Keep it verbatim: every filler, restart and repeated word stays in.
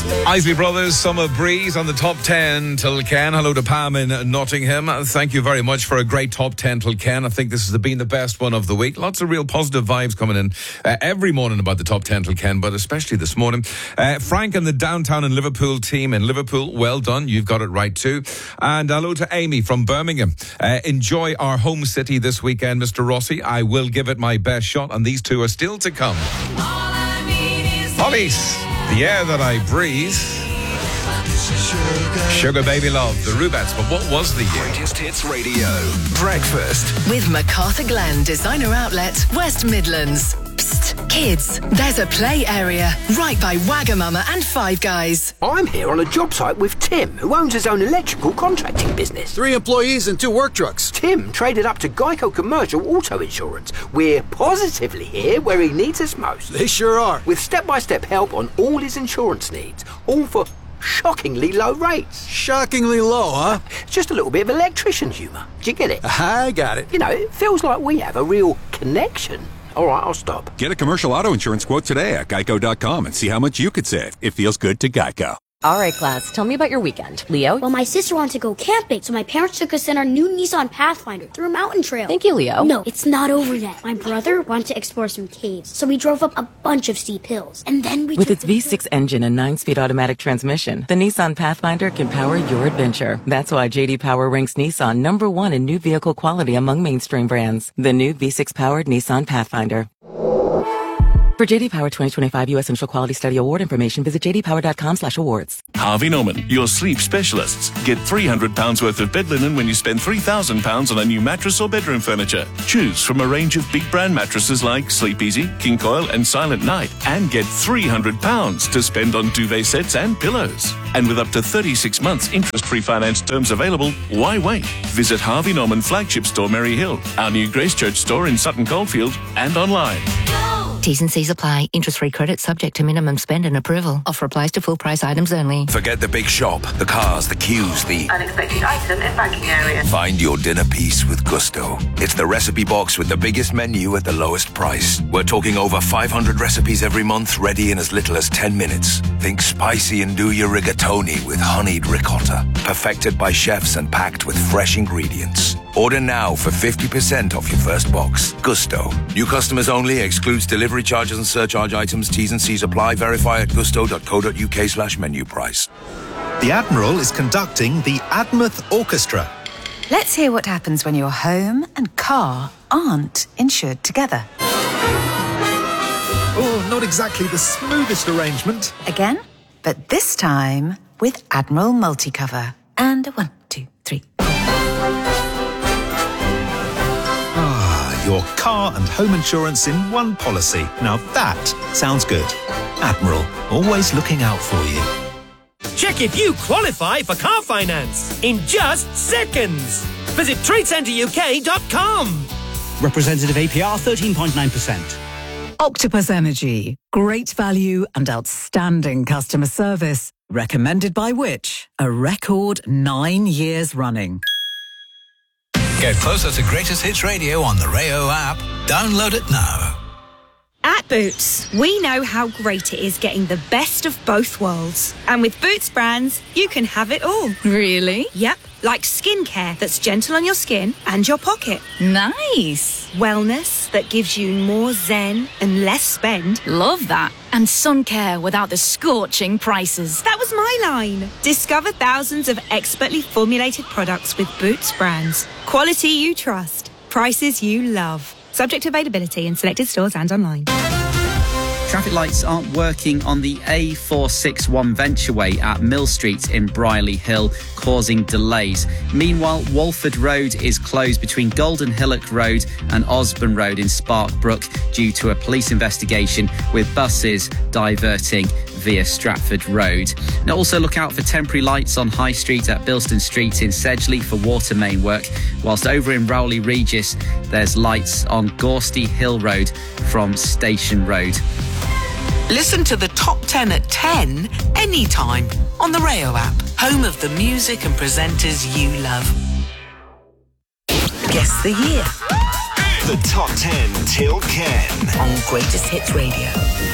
Isley Brothers, Summer Breeze on the top ten till Ken. Hello to Pam in Nottingham. Thank you very much for a great top ten till Ken. I think this has been the best one of the week. Lots of real positive vibes coming in uh, every morning about the top ten till Ken, but especially this morning. Uh, Frank and the Downtown and Liverpool team in Liverpool, well done. You've got it right too. And hello to Amy from Birmingham. Uh, enjoy our home city this weekend, Mister Rossi. I will give it my best shot, and these two are still to come. Hollies, The Air That I Breathe. Sugar. Sugar Baby Love, the Rubettes. But what was the year? Greatest Hits Radio. Breakfast. With MacArthur Glen Designer Outlet, West Midlands. Psst, kids, there's a play area right by Wagamama and Five Guys. I'm here on a job site with Tim, who owns his own electrical contracting business. Three employees and two work trucks. Tim traded up to Geico Commercial Auto Insurance. We're positively here where he needs us most. They sure are. With step-by-step help on all his insurance needs, all for shockingly low rates. Shockingly low, huh? Just a little bit of electrician humour. Do you get it? I got it. You know, it feels like we have a real connection. All right, I'll stop. Get a commercial auto insurance quote today at geico dot com and see how much you could save. It feels good to Geico. All right, class, tell me about your weekend. Leo? Well, my sister wanted to go camping, so my parents took us in our new Nissan Pathfinder through a mountain trail. Thank you, Leo. No, it's not over yet. My brother wanted to explore some caves, so we drove up a bunch of steep hills. And then we With took its V six engine and nine-speed automatic transmission, the Nissan Pathfinder can power your adventure. That's why J D Power ranks Nissan number one in new vehicle quality among mainstream brands. The new V six-powered Nissan Pathfinder. For J D Power twenty twenty-five U S Central Quality Study Award information, visit j d power dot com slash awards. Harvey Norman, your sleep specialists. Get three hundred pounds worth of bed linen when you spend three thousand pounds on a new mattress or bedroom furniture. Choose from a range of big brand mattresses like Sleep Easy, King Coil and Silent Night. And get three hundred pounds to spend on duvet sets and pillows. And with up to thirty-six months interest-free finance terms available, why wait? Visit Harvey Norman Flagship Store, Mary Hill, our new Gracechurch store in Sutton Coldfield, and online. T's and C's apply. Interest-free credit subject to minimum spend and approval. Offer applies to full price items only. Forget the big shop, the cars, the queues, the unexpected item in banking area. Find your dinner piece with Gusto. It's the recipe box with the biggest menu at the lowest price. We're talking over five hundred recipes every month, ready in as little as ten minutes. Think spicy and do your rigatoni with honeyed ricotta. Perfected by chefs and packed with fresh ingredients. Order now for fifty percent off your first box. Gusto. New customers only. Excludes delivery charges and surcharge items. T's and C's apply. Verify at gusto dot co dot uk slash menu price. The Admiral is conducting the Admouth Orchestra. Let's hear what happens when your home and car aren't insured together. Oh, not exactly the smoothest arrangement. Again, but this time with Admiral Multicover. And a one, two, three. Your car and home insurance in one policy. Now that sounds good. Admiral, always looking out for you. Check if you qualify for car finance in just seconds. Visit trade centre u k dot com. Representative A P R thirteen point nine percent. Octopus Energy. Great value and outstanding customer service. Recommended by which? A record nine years running. Get closer to Greatest Hits Radio on the Rayo app. Download it now. At Boots, we know how great it is getting the best of both worlds. And with Boots brands, you can have it all. Really? Yep. Like skincare that's gentle on your skin and your pocket. Nice. Wellness that gives you more zen and less spend. Love that. And sun care without the scorching prices. That was my line. Discover thousands of expertly formulated products with Boots brands. Quality you trust. Prices you love. Subject to availability in selected stores and online. Traffic lights aren't working on the A four sixty-one Ventureway at Mill Street in Brierley Hill, causing delays. Meanwhile, Walford Road is closed between Golden Hillock Road and Osborne Road in Sparkbrook due to a police investigation, with buses diverting via Stratford Road. Now also look out for temporary lights on High Street at Bilston Street in Sedgley for water main work, whilst over in Rowley Regis there's lights on Gorsty Hill Road from Station Road. Listen to the top ten at ten anytime on the Rayo app, home of the music and presenters you love. Guess the year. The top ten till Ken on Greatest Hits Radio.